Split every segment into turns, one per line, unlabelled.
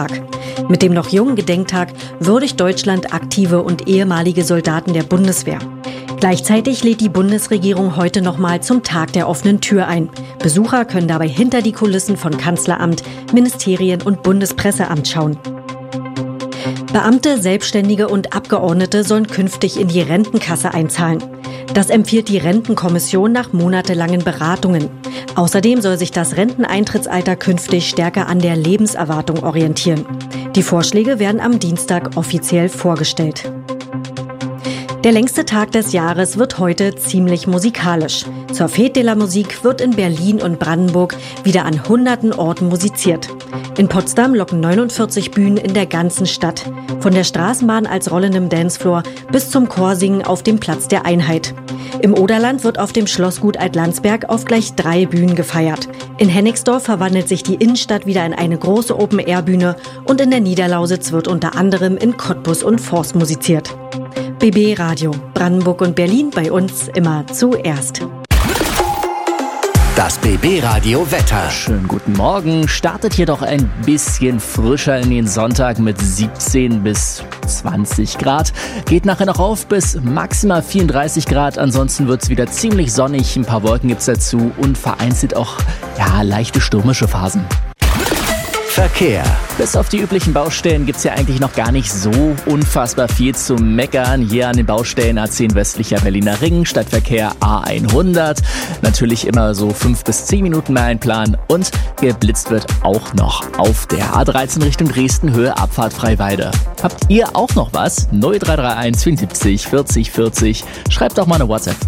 Gedenktag. Mit dem noch jungen Gedenktag würdigt Deutschland aktive und ehemalige Soldaten der Bundeswehr. Gleichzeitig lädt die Bundesregierung heute nochmal zum Tag der offenen Tür ein. Besucher können dabei hinter die Kulissen von Kanzleramt, Ministerien und Bundespresseamt schauen. Beamte, Selbstständige und Abgeordnete sollen künftig in die Rentenkasse einzahlen. Das empfiehlt die Rentenkommission nach monatelangen Beratungen. Außerdem soll sich das Renteneintrittsalter künftig stärker an der Lebenserwartung orientieren. Die Vorschläge werden am Dienstag offiziell vorgestellt. Der längste Tag des Jahres wird heute ziemlich musikalisch. Zur Fête de la Musique wird in Berlin und Brandenburg wieder an hunderten Orten musiziert. In Potsdam locken 49 Bühnen in der ganzen Stadt. Von der Straßenbahn als rollendem Dancefloor bis zum Chorsingen auf dem Platz der Einheit. Im Oderland wird auf dem Schlossgut Altlandsberg auf gleich 3 Bühnen gefeiert. In Hennigsdorf verwandelt sich die Innenstadt wieder in eine große Open-Air-Bühne und in der Niederlausitz wird unter anderem in Cottbus und Forst musiziert. BB Radio, Brandenburg und Berlin, bei uns immer zuerst.
Das BB Radio Wetter.
Schönen guten Morgen. Startet hier doch ein bisschen frischer in den Sonntag mit 17 bis 20 Grad. Geht nachher noch auf bis maximal 34 Grad. Ansonsten wird es wieder ziemlich sonnig. Ein paar Wolken gibt es dazu und vereinzelt auch leichte stürmische Phasen.
Verkehr.
Bis auf die üblichen Baustellen gibt's ja eigentlich noch gar nicht so unfassbar viel zu meckern. Hier an den Baustellen A10 westlicher Berliner Ring, Stadtverkehr A100. Natürlich immer so 5 bis 10 Minuten mehr einplanen und geblitzt wird auch noch auf der A13 Richtung Dresden, Höhe Abfahrt Freiwalde. Habt ihr auch noch was? 0331 74 40 40. Schreibt doch mal eine WhatsApp.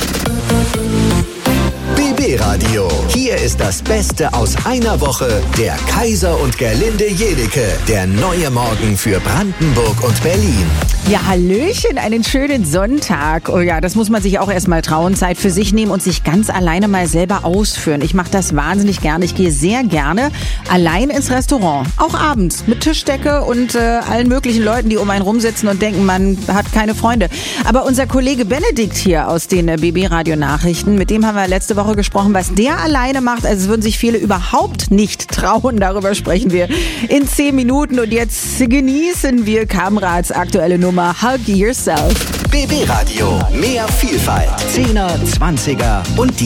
BB Radio. Hier ist das Beste aus einer Woche. Der Kaiser und Gerlinde Jedecke. Der neue Morgen für Brandenburg und Berlin.
Ja, Hallöchen, einen schönen Sonntag. Oh ja, das muss man sich auch erstmal trauen. Zeit für sich nehmen und sich ganz alleine mal selber ausführen. Ich mache das wahnsinnig gerne. Ich gehe sehr gerne allein ins Restaurant. Auch abends mit Tischdecke und allen möglichen Leuten, die um einen rumsitzen und denken, man hat keine Freunde. Aber unser Kollege Benedikt hier aus den BB-Radio-Nachrichten, mit dem haben wir letzte Woche gesprochen, was der alleine macht. Also es würden sich viele überhaupt nicht trauen. Darüber sprechen wir in 10 Minuten. Und jetzt genießen wir Kamrads aktuelle Nummer Hug Yourself.
BB Radio. Mehr Vielfalt. 10er, 20er und die